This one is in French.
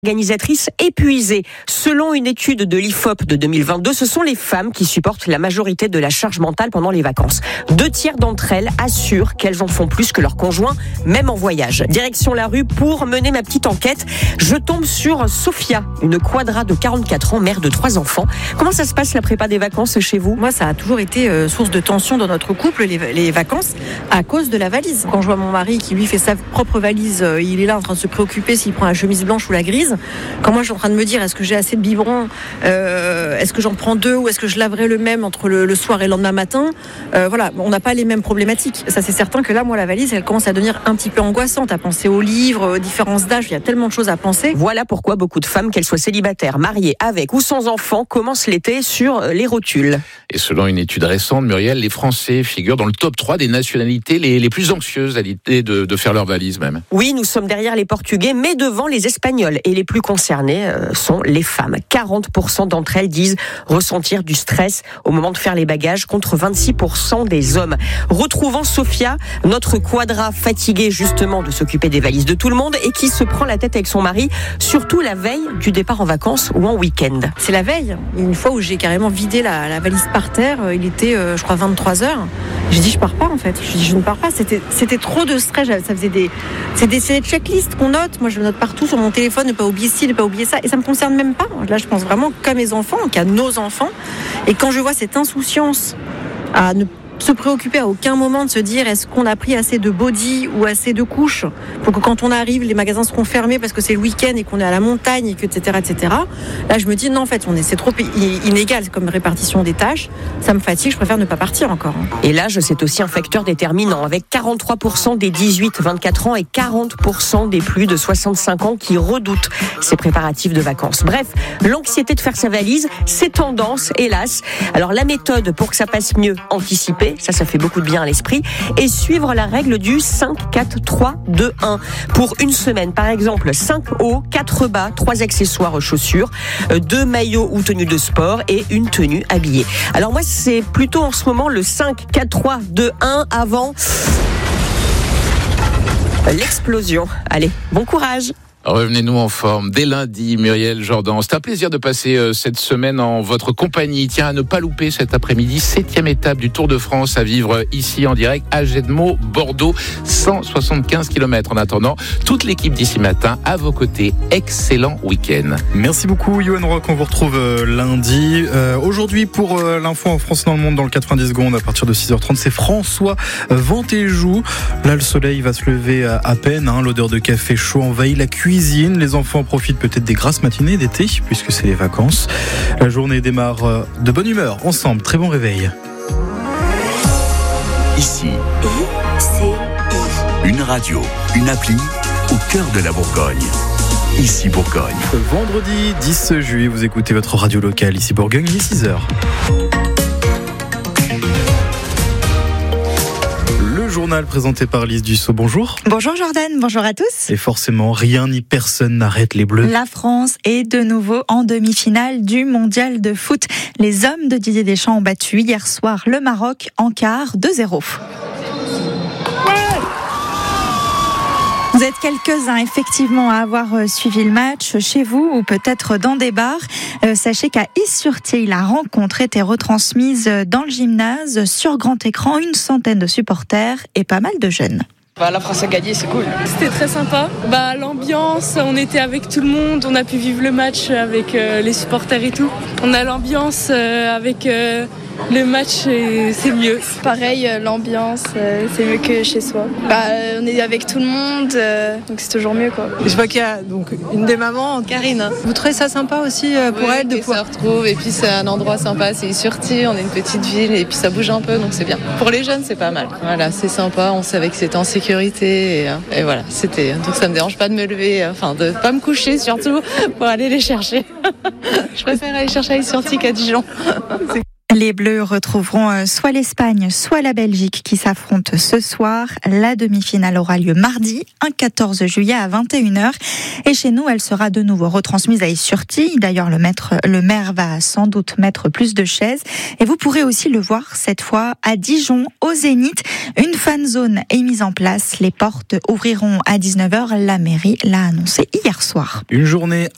Organisatrices épuisées. Selon une étude de l'IFOP de 2022, ce sont les femmes qui supportent la majorité de la charge mentale pendant les vacances. 2/3 d'entre elles assurent qu'elles en font plus que leurs conjoints, même en voyage. Direction la rue pour mener ma petite enquête. Je tombe sur Sophia, une quadra de 44 ans, mère de 3 enfants. Comment ça se passe la prépa des vacances chez vous ? Moi, ça a toujours été source de tension dans notre couple, les vacances, à cause de la valise. Quand je vois mon mari qui lui fait sa propre valise, il est là en train de se préoccuper s'il prend la chemise blanche ou la grise. Quand moi je suis en train de me dire est-ce que j'ai assez de biberons, est-ce que j'en prends 2 ou est-ce que je laverai le même entre le soir et le lendemain matin, voilà, on n'a pas les mêmes problématiques. Ça c'est certain que là moi la valise elle commence à devenir un petit peu angoissante à penser aux livres, aux différences d'âge, il y a tellement de choses à penser. Voilà pourquoi beaucoup de femmes, qu'elles soient célibataires, mariées, avec ou sans enfants, commencent l'été sur les rotules. Et selon une étude récente, Muriel, les Français figurent dans le top 3 des nationalités les plus anxieuses à l'idée de faire leur valise même. Oui, nous sommes derrière les Portugais, mais devant les Espagnols. Et les plus concernées sont les femmes. 40% d'entre elles disent ressentir du stress au moment de faire les bagages, contre 26% des hommes. Retrouvons Sophia, notre quadra fatiguée justement de s'occuper des valises de tout le monde et qui se prend la tête avec son mari, surtout la veille du départ en vacances ou en week-end. C'est la veille, une fois où j'ai carrément vidé la valise par terre, il était je crois 23h. J'ai dit je pars pas en fait, je ne pars pas, c'était trop de stress, ça faisait c'est des checklists qu'on note, moi je note partout sur mon téléphone, ne pas oublier ci, ne pas oublier ça, et ça me concerne même pas. Là je pense vraiment qu'à mes enfants, qu'à nos enfants, et quand je vois cette insouciance à ne se préoccuper à aucun moment de se dire est-ce qu'on a pris assez de body ou assez de couches pour que quand on arrive les magasins seront fermés parce que c'est le week-end et qu'on est à la montagne et que etc. Là je me dis non en fait c'est trop inégal comme répartition des tâches, ça me fatigue, je préfère ne pas partir encore. Et l'âge c'est aussi un facteur déterminant avec 43% des 18-24 ans et 40% des plus de 65 ans qui redoutent ces préparatifs de vacances. Bref, l'anxiété de faire sa valise, c'est tendance hélas. Alors la méthode pour que ça passe mieux, anticiper, ça fait beaucoup de bien à l'esprit, et suivre la règle du 5-4-3-2-1 pour une semaine. Par exemple, 5 hauts, 4 bas, 3 accessoires chaussures, 2 maillots ou tenues de sport et une tenue habillée. Alors moi, c'est plutôt en ce moment le 5-4-3-2-1 avant l'explosion. Allez, bon courage! Revenez-nous en forme dès lundi, Muriel Jordan. C'est un plaisir de passer cette semaine en votre compagnie. Tiens, à ne pas louper cet après-midi, 7e étape du Tour de France à vivre ici en direct à Gedmo, Bordeaux, 175 km. En attendant, toute l'équipe d'ici matin à vos côtés. Excellent week-end. Merci beaucoup, Yoann Rock. On vous retrouve lundi. Aujourd'hui, pour l'info en France dans le monde, dans le 90 secondes, à partir de 6h30, c'est François Ventéjou. Là, le soleil va se lever à peine. L'odeur de café chaud envahit la cuisine. Les enfants profitent peut-être des grasses matinées d'été, puisque c'est les vacances. La journée démarre de bonne humeur, ensemble. Très bon réveil. Ici, une radio, une appli au cœur de la Bourgogne. Ici Bourgogne. Vendredi 10 juillet, vous écoutez votre radio locale. Ici Bourgogne, il est 6h. Journal présenté par Lise Dussault. Bonjour. Bonjour Jordan, bonjour à tous. Et forcément, rien ni personne n'arrête les Bleus. La France est de nouveau en demi-finale du mondial de foot. Les hommes de Didier Deschamps ont battu hier soir le Maroc en quart 2-0. Vous êtes quelques-uns effectivement à avoir suivi le match chez vous ou peut-être dans des bars. Sachez qu'à Is-sur-Thiey, la rencontre était retransmise dans le gymnase sur grand écran, 100 de supporters et pas mal de jeunes. La France a gagné, c'est cool. C'était très sympa. L'ambiance, on était avec tout le monde, on a pu vivre le match avec les supporters et tout. On a l'ambiance avec le match, c'est mieux. Pareil, l'ambiance, c'est mieux que chez soi. On est avec tout le monde, donc c'est toujours mieux, quoi. Je vois qu'il y a donc une des mamans, Karine. Vous trouvez ça sympa aussi pour elle de pouvoir se retrouve, et puis c'est un endroit sympa, c'est Is-sur-Thiey, on est une petite ville et puis ça bouge un peu, donc c'est bien. Pour les jeunes, c'est pas mal. Voilà, c'est sympa, on savait que c'était en sécurité et voilà, donc ça me dérange pas de me lever, de pas me coucher surtout pour aller les chercher. Je préfère aller chercher à Is-sur-Thiey qu'à Dijon. Les Bleus retrouveront soit l'Espagne, soit la Belgique qui s'affrontent ce soir. La demi-finale aura lieu mardi, un 14 juillet à 21h. Et chez nous, elle sera de nouveau retransmise à Is-sur-Thiey. D'ailleurs, le maire va sans doute mettre plus de chaises. Et vous pourrez aussi le voir cette fois à Dijon, au Zénith. Une fan zone est mise en place. Les portes ouvriront à 19h. La mairie l'a annoncé hier soir. Une journée